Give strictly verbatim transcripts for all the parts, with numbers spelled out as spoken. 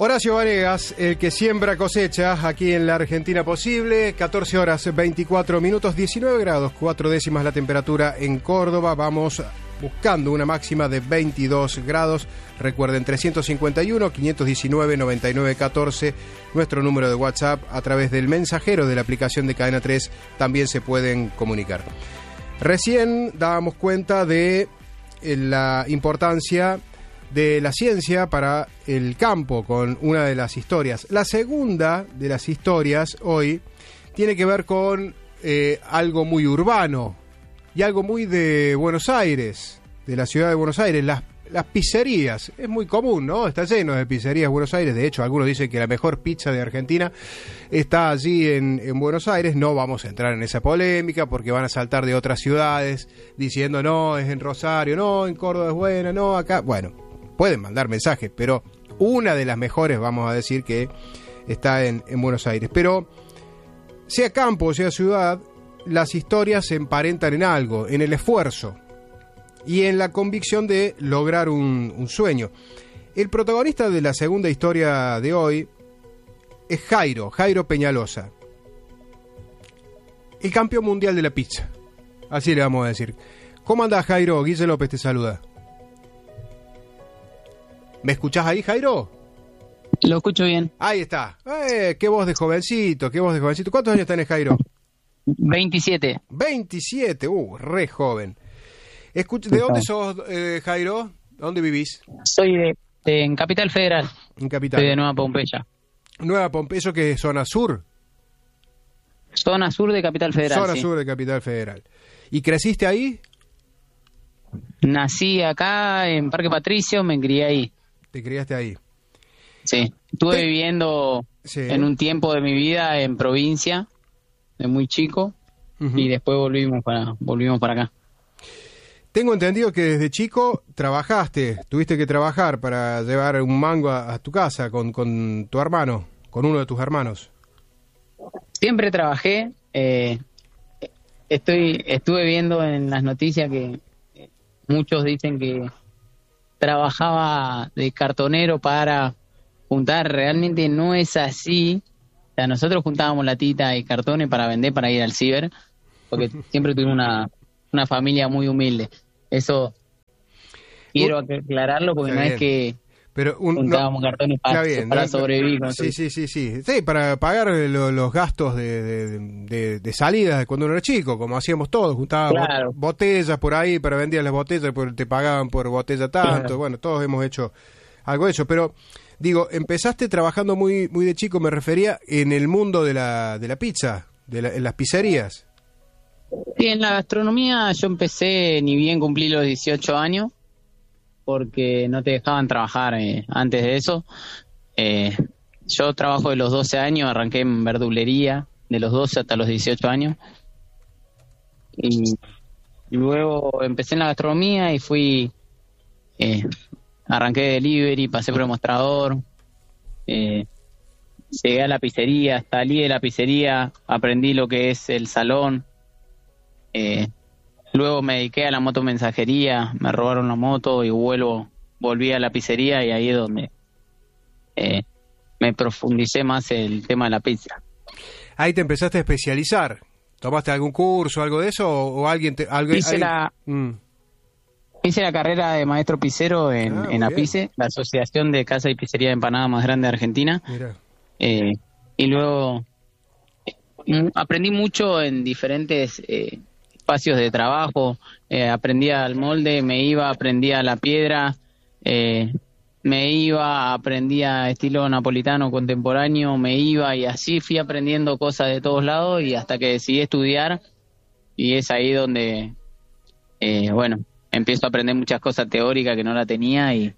Horacio Vanegas, el que siembra cosecha aquí en la Argentina posible, catorce horas veinticuatro minutos, diecinueve grados, cuatro décimas la temperatura en Córdoba. Vamos buscando una máxima de veintidós grados. Recuerden, trescientos cincuenta y uno, quinientos diecinueve, noventa y nueve catorce, nuestro número de WhatsApp. A través del mensajero de la aplicación de Cadena tres también se pueden comunicar. Recién dábamos cuenta de la importancia de la ciencia para el campo con una de las historias. La segunda de las historias hoy tiene que ver con eh, algo muy urbano y algo muy de Buenos Aires, de la ciudad de Buenos Aires, las, las pizzerías. Es muy común, ¿no? Está lleno de pizzerías en Buenos Aires. De hecho, algunos dicen que la mejor pizza de Argentina está allí en, en Buenos Aires. No vamos a entrar en esa polémica porque van a saltar de otras ciudades diciendo no, es en Rosario, no, en Córdoba es buena, no, acá. Bueno, pueden mandar mensajes, pero una de las mejores, vamos a decir, que está en, en Buenos Aires. Pero sea campo o sea ciudad, las historias se emparentan en algo, en el esfuerzo y en la convicción de lograr un, un sueño. El protagonista de la segunda historia de hoy es Jairo, Jairo Peñalosa, el campeón mundial de la pizza. Así le vamos a decir. ¿Cómo andás, Jairo? Guille López te saluda. ¿Me escuchás ahí, Jairo? Lo escucho bien. Ahí está. Eh, qué voz de jovencito, qué voz de jovencito. ¿Cuántos años tenés, Jairo? veintisiete. veintisiete, uh, re joven. Escuch- ¿De dónde sos, eh, Jairo? ¿Dónde vivís? Soy de, de en Capital Federal. En Capital. Soy de Nueva Pompeya. Nueva Pompeya, ¿eso qué es? ¿Zona sur? Zona sur de Capital Federal, Zona sí. sur de Capital Federal. ¿Y creciste ahí? Nací acá en Parque Patricio, me crié ahí. Te criaste ahí. Sí. Estuve ¿Te... viviendo sí. en un tiempo de mi vida en provincia, de muy chico, uh-huh. y después volvimos para volvimos para acá. Tengo entendido que desde chico trabajaste, tuviste que trabajar para llevar un mango a, a tu casa con, con tu hermano, con uno de tus hermanos. Siempre trabajé. Eh, estoy estuve viendo en las noticias que muchos dicen que trabajaba de cartonero para juntar. Realmente no es así. O sea, nosotros juntábamos latita y cartones para vender, para ir al ciber, porque siempre tuvimos una, una familia muy humilde. Eso quiero aclararlo, porque no es que pero un, juntábamos no, cartones para, bien, para no, sobrevivir. Sí, sí, sí, sí. Sí, para pagar lo, los gastos de, de, de, de salida de cuando uno era chico, como hacíamos todos. Juntábamos claro. botellas por ahí para vender las botellas, te pagaban por botella tanto. Claro. Bueno, todos hemos hecho algo de eso. Pero, digo, empezaste trabajando muy muy de chico, me refería, en el mundo de la, de la pizza, de la, en las pizzerías. Sí, en la gastronomía yo empecé, ni bien cumplí los dieciocho años, porque no te dejaban trabajar eh, antes de eso. Eh, yo trabajo de los doce años, arranqué en verdulería, de los doce hasta los dieciocho años. Y, y luego empecé en la gastronomía y fui, eh, arranqué de delivery, pasé por el mostrador, eh, llegué a la pizzería, salí de la pizzería, aprendí lo que es el salón. Eh, Luego me dediqué a la motomensajería, me robaron la moto y vuelvo, volví a la pizzería y ahí es donde eh, me profundicé más el tema de la pizza. Ahí te empezaste a especializar. ¿Tomaste algún curso, algo de eso? ¿O, o alguien te, alguien, hice, alguien... La, mm. hice la carrera de maestro pizzero en, ah, en APICE, la Asociación de Casa y Pizzería de Empanada más grande de Argentina. Eh, y luego eh, aprendí mucho en diferentes... Eh, espacios de trabajo, eh, aprendía al molde, me iba, aprendía la piedra, eh, me iba, aprendía estilo napolitano contemporáneo, me iba y así fui aprendiendo cosas de todos lados y hasta que decidí estudiar y es ahí donde, eh, bueno, empiezo a aprender muchas cosas teóricas que no la tenía y...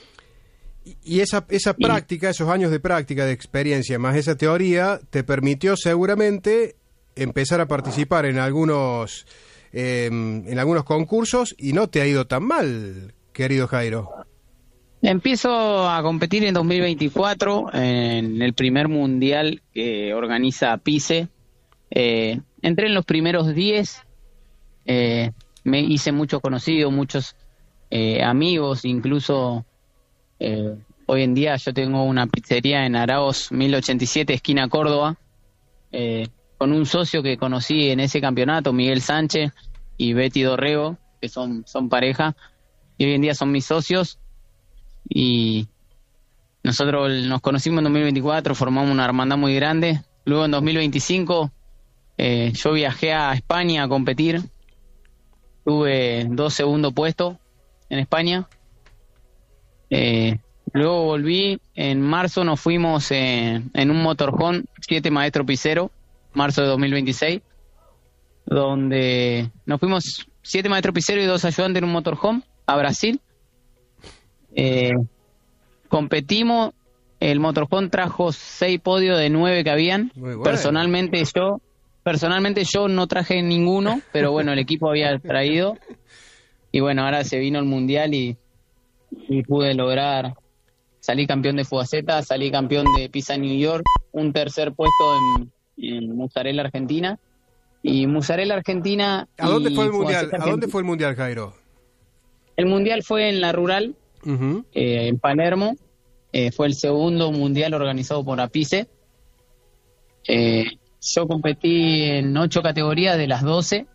Y esa, esa práctica, esos años de práctica, de experiencia, más esa teoría, te permitió seguramente empezar a participar en algunos eh, en algunos concursos y no te ha ido tan mal, querido Jairo. Empiezo a competir en dos mil veinticuatro en el primer mundial que organiza APICE. Eh, entré en los primeros diez, eh, me hice muchos conocidos, muchos eh, amigos, incluso eh, hoy en día yo tengo una pizzería en Araos mil ochenta y siete, esquina Córdoba, eh, con un socio que conocí en ese campeonato, Miguel Sánchez y Betty Dorrego, que son, son pareja, y hoy en día son mis socios, y nosotros nos conocimos en dos mil veinticuatro, formamos una hermandad muy grande. Luego en dos mil veinticinco eh, yo viajé a España a competir, tuve dos segundos puestos en España, eh, luego volví, en marzo nos fuimos eh, en un motorhome, siete maestro pisero, marzo de dos mil veintiséis, donde nos fuimos siete maestros piseros y dos ayudantes en un motorhome a Brasil. Eh, competimos, el motorhome trajo seis podios de nueve que habían. Bueno. Personalmente yo, personalmente yo no traje ninguno, pero bueno, el equipo había traído. Y bueno, ahora se vino el mundial y, y pude lograr, salí campeón de Fugaceta, salí campeón de Pisa New York, un tercer puesto en, en Mozzarella Argentina. Y Mozzarella Argentina. ¿A dónde fue el Fugaceta mundial? ¿A dónde fue el mundial, Jairo? El mundial fue en la Rural, uh-huh. eh, en Palermo. Eh, fue el segundo mundial organizado por APICE. Eh, yo competí en ocho categorías de las doce.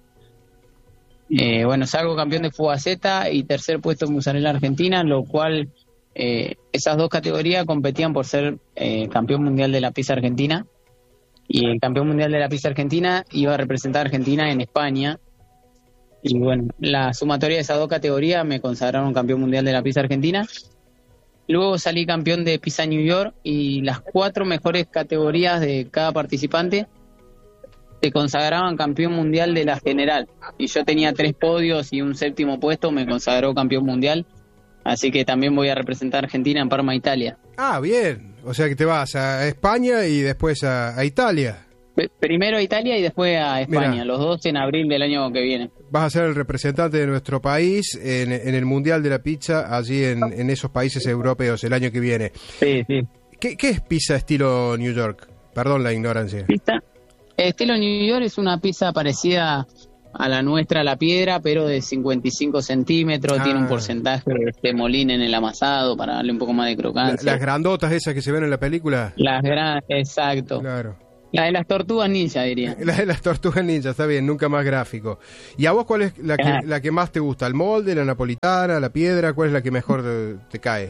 Eh, bueno, salgo campeón de Fugaceta y tercer puesto en Mozzarella Argentina, lo cual eh, esas dos categorías competían por ser eh, campeón mundial de la pizza argentina. Y el campeón mundial de la pizza argentina iba a representar a Argentina en España. Y bueno, la sumatoria de esas dos categorías me consagraron campeón mundial de la pizza argentina. Luego salí campeón de Pisa New York y las cuatro mejores categorías de cada participante se consagraban campeón mundial de la general. Y yo tenía tres podios y un séptimo puesto, me consagró campeón mundial. Así que también voy a representar a Argentina en Parma, Italia. Ah, bien. O sea que te vas a España y después a, a Italia. Primero a Italia y después a España, Mirá, los dos en abril del año que viene. Vas a ser el representante de nuestro país en, en el Mundial de la Pizza, allí en, en esos países europeos el año que viene. Sí, sí. ¿Qué, qué es pizza estilo New York? Perdón la ignorancia. Pizza estilo New York es una pizza parecida a la nuestra, la piedra, pero de cincuenta y cinco centímetros, ah. Tiene un porcentaje de semolina en el amasado para darle un poco más de crocancia. La, las grandotas esas que se ven en la película. Las grandes, exacto. Claro. La de las tortugas ninja, diría. La de las tortugas ninja, está bien, nunca más gráfico. ¿Y a vos cuál es la que, ah. la que más te gusta? ¿El molde, la napolitana, la piedra? ¿Cuál es la que mejor te, te cae?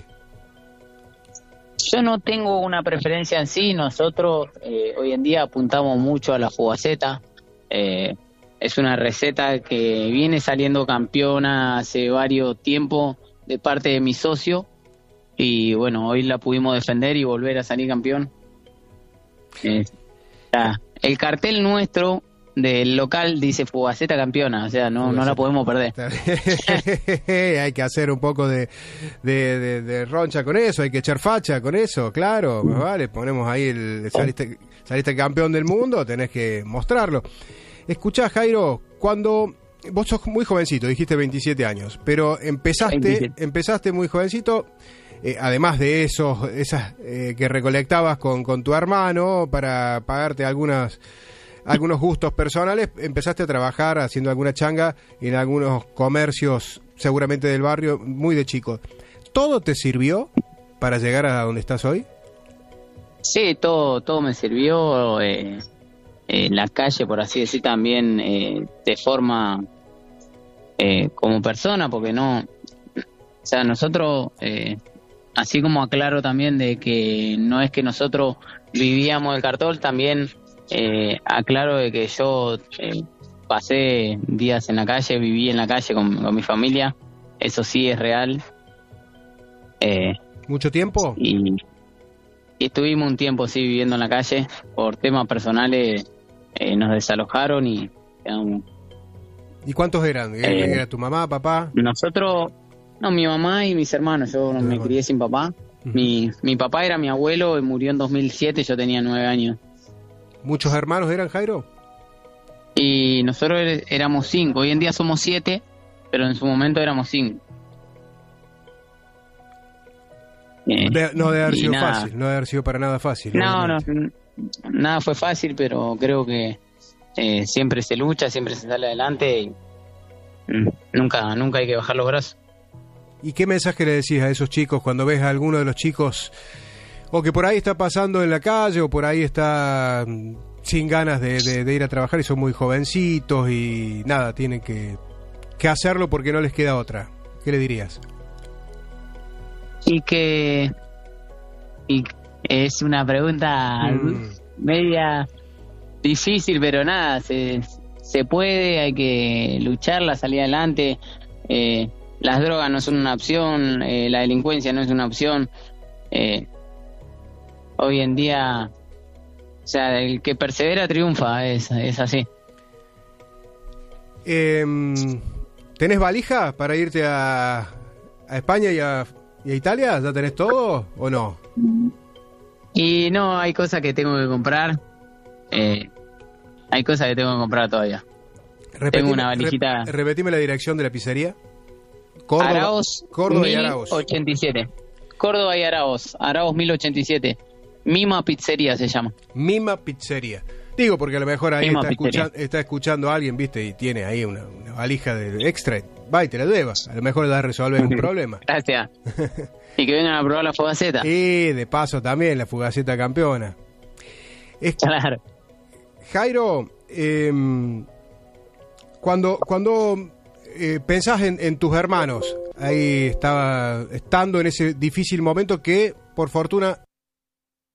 Yo no tengo una preferencia en sí. Nosotros eh, hoy en día apuntamos mucho a la Fugaceta. Eh, es una receta que viene saliendo campeona hace varios tiempos de parte de mi socio. Y bueno, hoy la pudimos defender y volver a salir campeón. Eh, ya, el cartel nuestro del local dice Fugaceta campeona, o sea, no, no la podemos perder. Hay que hacer un poco de, de, de, de roncha con eso, hay que echar facha con eso, claro, pues vale, ponemos ahí, el saliste, saliste campeón del mundo, tenés que mostrarlo. Escuchá, Jairo, cuando vos sos muy jovencito, dijiste veintisiete años, pero empezaste, veintisiete. empezaste muy jovencito. Eh, además de esos, esas eh, que recolectabas con, con tu hermano para pagarte algunas algunos gustos personales, empezaste a trabajar haciendo alguna changa en algunos comercios, seguramente del barrio, muy de chico. ¿Todo te sirvió para llegar a donde estás hoy? Sí, todo todo me sirvió. Eh, en la calle, por así decir, también eh, de forma eh, como persona, porque no... O sea, nosotros... Eh, así como aclaro también de que no es que nosotros vivíamos el cartón, también eh, aclaro de que yo eh, pasé días en la calle, viví en la calle con, con mi familia, eso sí es real. Eh, ¿Mucho tiempo? Y, y estuvimos un tiempo, sí, viviendo en la calle, por temas personales eh, nos desalojaron y... Um, ¿Y cuántos eran? ¿Era, eh, ¿Era tu mamá, papá? Nosotros... No, mi mamá y mis hermanos, yo no me crié sin papá. Uh-huh. Mi mi papá era mi abuelo, murió en dos mil siete, yo tenía nueve años. ¿Muchos hermanos eran, Jairo? Y nosotros éramos cinco, hoy en día somos siete, pero en su momento éramos cinco. Eh, de, no debe haber sido nada. fácil, no debe haber sido para nada fácil. No, no, nada fue fácil, pero creo que eh, siempre se lucha, siempre se sale adelante y mm, nunca, nunca hay que bajar los brazos. ¿Y qué mensaje le decís a esos chicos cuando ves a alguno de los chicos o que por ahí está pasando en la calle o por ahí está sin ganas de, de, de ir a trabajar y son muy jovencitos y nada, tienen que, que hacerlo porque no les queda otra? ¿Qué le dirías? Y que... Y es una pregunta mm. media difícil, pero nada, se, se puede, hay que lucharla, salir adelante. Eh, las drogas no son una opción, eh, la delincuencia no es una opción. Eh, hoy en día, o sea, el que persevera triunfa, es, es así. Eh, ¿Tenés valija para irte a, a España y a, y a Italia? ¿Ya tenés todo o no? Y no, hay cosas que tengo que comprar. Eh, hay cosas que tengo que comprar todavía. Repetime, tengo una valijita. Rep, repetime la dirección de la pizzería. Córdoba, Araos, Córdoba y Araos. mil ochenta y siete. Córdoba y Araos. Araos mil ochenta y siete. Mima Pizzería se llama. Mima Pizzería. Digo, porque a lo mejor ahí está, escucha, está escuchando a alguien, viste, y tiene ahí una, una valija de extra. Va y te la lleva. A lo mejor la resuelve un problema. Gracias. Y que vengan a probar la fugaceta. Y de paso también la fugaceta campeona. Es, claro. Jairo, eh, cuando, cuando eh, pensás en, en tus hermanos, ahí estaba estando en ese difícil momento que, por fortuna,